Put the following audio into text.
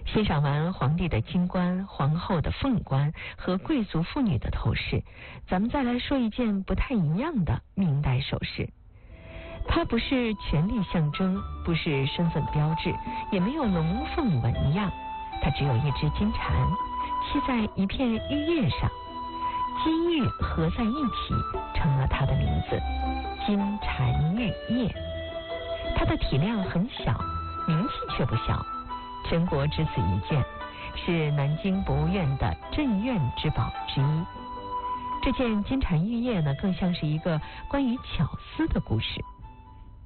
欣赏完皇帝的金冠、皇后的凤冠和贵族妇女的头饰，咱们再来说一件不太一样的明代首饰。它不是权力象征，不是身份标志，也没有龙凤纹样，它只有一只金蝉栖在一片玉叶上，金玉合在一起成了它的名字——金蝉玉叶。它的体量很小，名气却不小，全国只此一件，是南京博物院的镇院之宝之一。这件金蝉玉叶呢，更像是一个关于巧思的故事。